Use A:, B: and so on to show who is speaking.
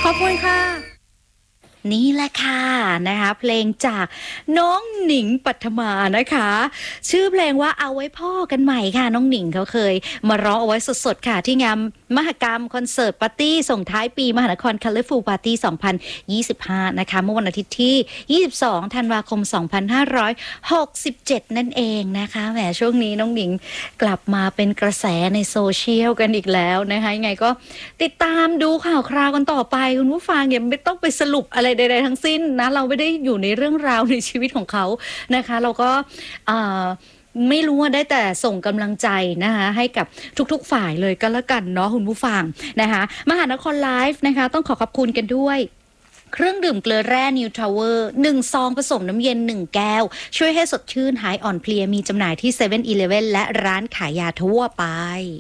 A: ขอบคุณค่ะนี่แหละค่ะนะคะเพลงจากน้องหนิงปัทมานะคะชื่อเพลงว่าเอาไว้พ่อกันใหม่ค่ะน้องหนิงเขาเคยมาร้องเอาไว้สดๆค่ะที่งานมหกรรมคอนเสิร์ตปาร์ตี้ส่งท้ายปีมหานคร Colorful Party 2025นะคะเมื่อวันอาทิตย์ที่22ธันวาคม2567นั่นเองนะคะแหมช่วงนี้น้องหนิงกลับมาเป็นกระแสในโซเชียลกันอีกแล้วนะคะยังไงก็ติดตามดูข่าวคราวกันต่อไปคุณผู้ฟังอย่าไม่ต้องไปสรุปอะไรใดๆทั้งสิ้นนะเราไม่ได้อยู่ในเรื่องราวในชีวิตของเขานะคะเราก็ไม่รู้ว่าได้แต่ส่งกำลังใจนะคะให้กับทุกๆฝ่ายเลยก็แล้วกันเนาะคุณผู้ฟังนะคะมหานครไลฟ์นะคะต้องขอบคุณกันด้วยเครื่องดื่มเกลือแร่นิวทาวเวอร์1ซองผสมน้ำเย็น1แก้วช่วยให้สดชื่นหายอ่อนเพลียมีจำหน่ายที่7-Eleven และร้านขายยาทั่วไป